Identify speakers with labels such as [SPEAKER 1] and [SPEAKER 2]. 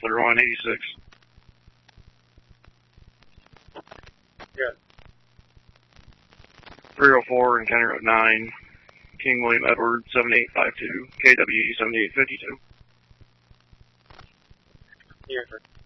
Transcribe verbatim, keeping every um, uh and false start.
[SPEAKER 1] thirty-one eighty-six.
[SPEAKER 2] Yeah.
[SPEAKER 1] three oh four and County Road nine, King William Edward seven eight five two, K W E seventy-eight fifty-two.
[SPEAKER 2] Here, sir.